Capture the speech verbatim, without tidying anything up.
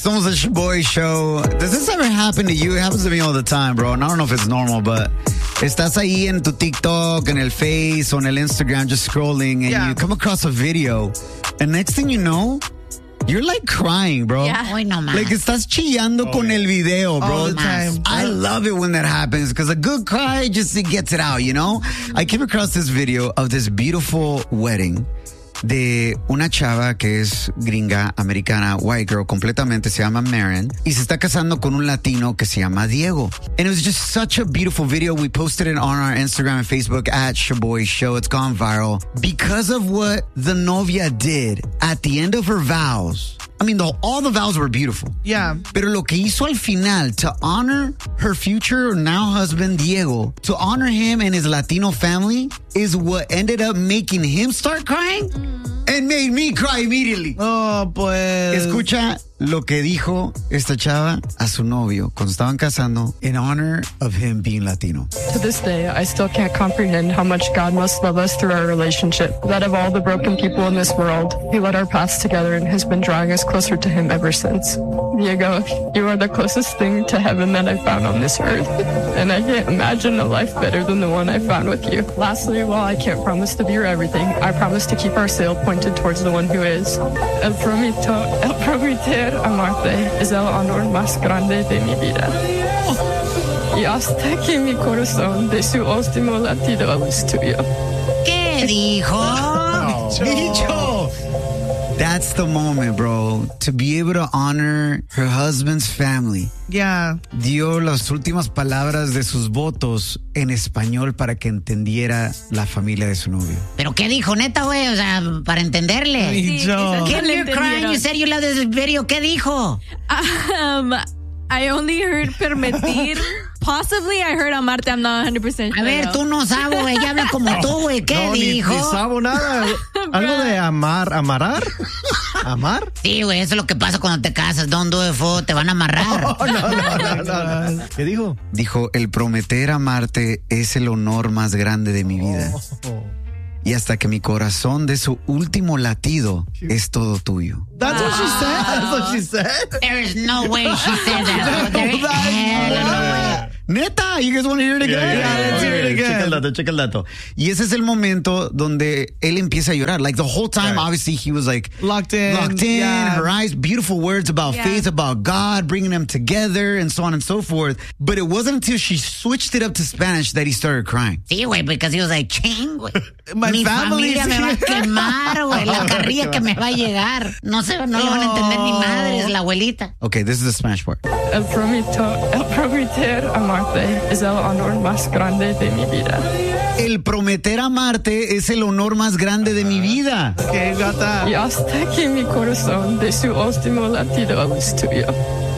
Somos the Boy Show. Does this ever happen to you? It happens to me all the time, bro. And I don't know if it's normal, but estás ahí en tu TikTok, en el Face, o en el Instagram, just scrolling, and yeah. you come across a video, and next thing you know, you're like crying, bro. Yeah. Hoy no más. Like estás chillando oh, con yeah. el video, bro. All the time. I love it when that happens because a good cry just it gets it out, you know? I came across this video of this beautiful wedding de una chava que es gringa, americana, white girl, completamente, se llama Maren, y se está casando con un latino que se llama Diego. And it was just such a beautiful video. We posted it on our Instagram and Facebook at Shaboy Show. It's gone viral because of what the novia did at the end of her vows. I mean, the, all the vows were beautiful. Yeah. Pero lo que hizo al final to honor her future now husband, Diego, to honor him and his Latino family is what ended up making him start crying and made me cry immediately. Oh, pues. Escucha lo que dijo esta chava a su novio cuando estaban casando in honor of him being Latino. To this day, I still can't comprehend how much God must love us through our relationship. That of all the broken people in this world, He led our paths together and has been drawing us closer to Him ever since. Diego, you are the closest thing to heaven that I've found on this earth, and I can't imagine a life better than the one I found with you. Lastly, while I can't promise to be your everything, I promise to keep our sail pointed towards the one who is. El promito, el prometer amarte es el honor más grande de mi vida. Y hasta que mi corazón de su último latido es tuyo. ¿Qué dijo? Dicho. That's the moment, bro. To be able to honor her husband's family. Yeah. Dio las últimas palabras de sus votos en español para que entendiera la familia de su novio. ¿Pero qué dijo, neta, güey? O sea, para entenderle. Sí, Kim, you're crying, you said you love this video. ¿Qué dijo? Um, I only heard permitir. Possibly I heard amarte. I'm not one hundred percent sure. A ver, tú no sabes, güey. Ella habla como tú, güey. ¿Qué no, dijo? Ni, ni sabo nada. ¿Algo de amar, amarar? ¿Amar? Sí, güey, eso es lo que pasa cuando te casas. Don't do it, fo, te van a amarrar. Oh, no, no, no, no, no. ¿Qué dijo? Dijo, el prometer amarte es el honor más grande de mi vida. Oh. Y hasta que mi corazón de su último latido es todo tuyo. That's what she said. That's what she said. There is no way she said that. There is hell no way. Neta, you guys want to hear it again? Yeah, yeah, yeah, let's hear it again. Checa el dato, checa el dato. Y ese es el momento donde él empieza a llorar. Like the whole time, right. obviously, he was like locked in. Locked in. Yeah. Her eyes, beautiful words about yeah. faith, about God, bringing them together, and so on and so forth. But it wasn't until she switched it up to Spanish that he started crying. Sí, güey, because he was like, ching, güey. My Mi familia me va a here. quemar, güey. La carrilla que me va a llegar. No sé, no le van a entender ni madres, la abuelita. Okay, this is the Spanish part. El promito, el prometer amarte es el honor más grande de mi vida. El prometer amarte es el honor más grande de mi vida. Okay, got that. Y hasta que mi corazón de su último latido es tuyo.